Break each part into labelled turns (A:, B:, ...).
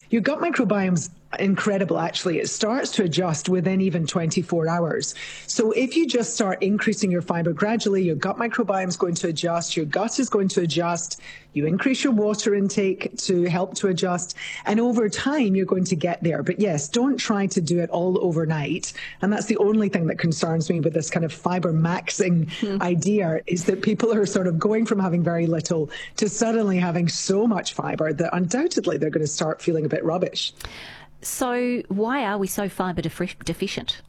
A: Your gut microbiome's incredible, actually. It starts to adjust within even 24 hours. So if you just start increasing your fiber gradually, your gut microbiome is going to adjust, your gut is going to adjust, you increase your water intake to help to adjust, and over time you're going to get there. But yes, don't try to do it all overnight. And that's the only thing that concerns me with this kind of fiber maxing idea, is that people are sort of going from having very little to suddenly having so much fiber that undoubtedly they're going to start feeling a bit rubbish.
B: So why are we so fibre deficient?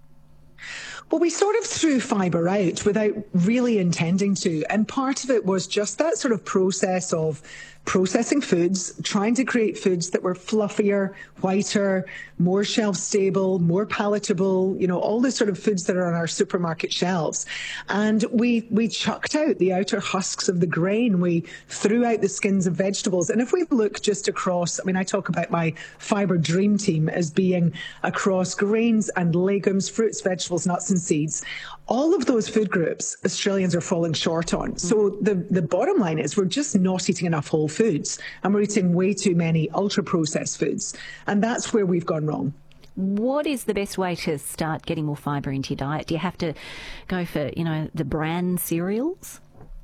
A: Well, we sort of threw fibre out without really intending to. And part of it was just that sort of process of processing foods, trying to create foods that were fluffier, whiter, more shelf stable, more palatable, you know, all the sort of foods that are on our supermarket shelves. And we chucked out the outer husks of the grain. We threw out the skins of vegetables. And if we look just across, I mean, I talk about my fibre dream team as being across grains and legumes, fruits, vegetables, nuts and seeds. All of those food groups Australians are falling short on. So the bottom line is we're just not eating enough whole foods, and we're eating way too many ultra-processed foods. And that's where we've gone wrong.
B: What is the best way to start getting more fibre into your diet? Do you have to go for, you know, the bran cereals?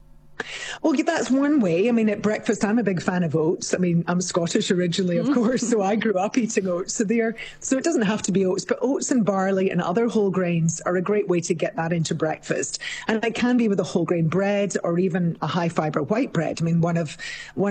A: Well, yeah, that's one way. I mean, at breakfast, I'm a big fan of oats. I mean, I'm Scottish originally, of course, so I grew up eating oats. So it doesn't have to be oats, but oats and barley and other whole grains are a great way to get that into breakfast. And it can be with a whole grain bread or even a high fibre white bread. I mean, one of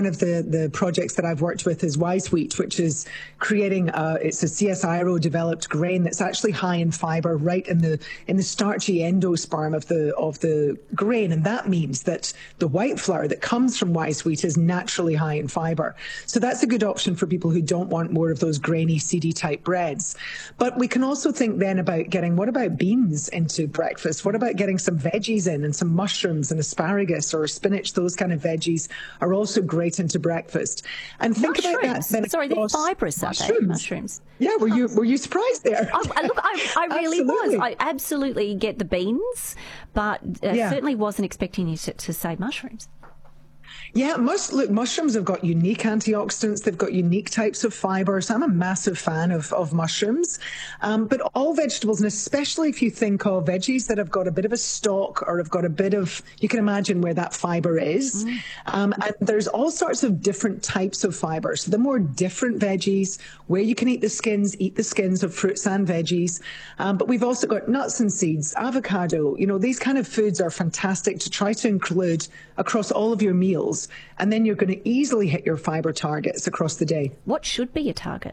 A: the projects that I've worked with is Wise Wheat, which is creating it's a CSIRO developed grain that's actually high in fibre right in the starchy endosperm of the grain, and that means that the white flour that comes from Wise Wheat is naturally high in fibre. So that's a good option for people who don't want more of those grainy, seedy type breads. But we can also think then about what about beans into breakfast? What about getting some veggies in, and some mushrooms and asparagus or spinach? Those kind of veggies are also great into breakfast. And think about that.
B: Sorry, they're fibrous, are they? Mushrooms.
A: Yeah, were you surprised there?
B: Look, I really was. I absolutely get the beans, but certainly wasn't expecting you to say mushrooms.
A: Yeah, look, mushrooms have got unique antioxidants. They've got unique types of fibre. So I'm a massive fan of mushrooms. But all vegetables, and especially if you think of veggies that have got a bit of a stalk or have got a bit of, you can imagine where that fibre is. And there's all sorts of different types of fibre. So the more different veggies, where you can eat the skins of fruits and veggies. But we've also got nuts and seeds, avocado. You know, these kind of foods are fantastic to try to include across all of your meals. And then you're going to easily hit your fibre targets across the day.
B: What should be a target?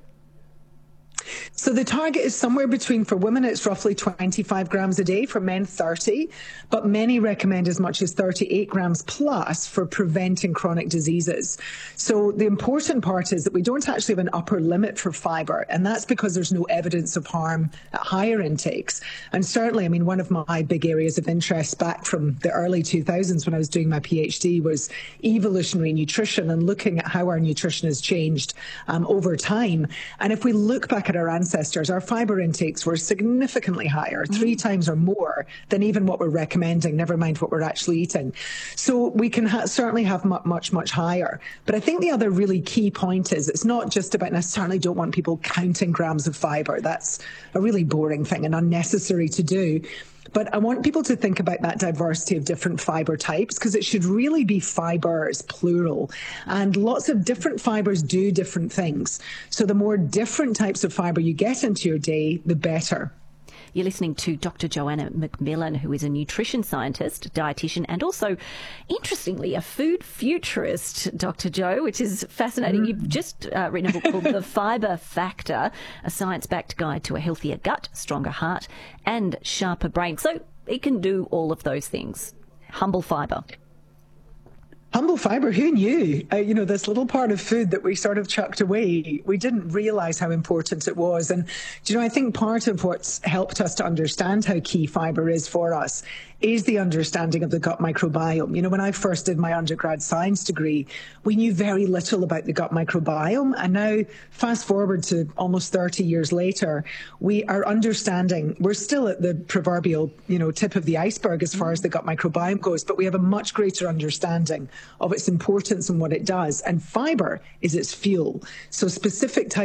A: So the target is somewhere between, for women, it's roughly 25 grams a day, for men 30, but many recommend as much as 38 grams plus for preventing chronic diseases. So the important part is that we don't actually have an upper limit for fibre, and that's because there's no evidence of harm at higher intakes. And certainly, I mean, one of my big areas of interest back from the early 2000s when I was doing my PhD was evolutionary nutrition and looking at how our nutrition has changed over time. And if we look back at our ancestors, our fibre intakes were significantly higher, 3 times or more than even what we're recommending, never mind what we're actually eating. So we can certainly have much, much higher. But I think the other really key point is it's not just about, and I certainly don't want people counting grams of fibre. That's a really boring thing and unnecessary to do. But I want people to think about that diversity of different fibre types, because it should really be fibres, plural. And lots of different fibres do different things. So the more different types of fibre you get into your day, the better.
B: You're listening to Dr. Joanna McMillan, who is a nutrition scientist, dietitian, and also, interestingly, a food futurist, Dr. Jo, which is fascinating. You've just written a book called The Fibre Factor, a science-backed guide to a healthier gut, stronger heart, and sharper brain. So it can do all of those things. Humble fibre.
A: Humble fibre, who knew? You know, this little part of food that we sort of chucked away, we didn't realise how important it was. And, you know, I think part of what's helped us to understand how key fibre is for us is the understanding of the gut microbiome. You know, when I first did my undergrad science degree, we knew very little about the gut microbiome. And now, fast forward to almost 30 years later, we are understanding, we're still at the proverbial, you know, tip of the iceberg as far as the gut microbiome goes, but we have a much greater understanding of its importance and what it does. And fibre is its fuel. So specific types